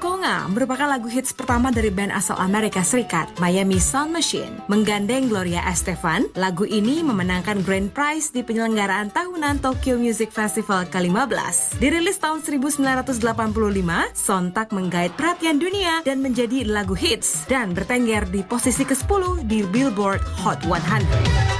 Conga merupakan lagu hits pertama dari band asal Amerika Serikat, Miami Sound Machine. Menggandeng Gloria Estefan, lagu ini memenangkan Grand Prize di penyelenggaraan tahunan Tokyo Music Festival ke-15. Dirilis tahun 1985, sontak menggait perhatian dunia dan menjadi lagu hits dan bertengger di posisi ke-10 di Billboard Hot 100.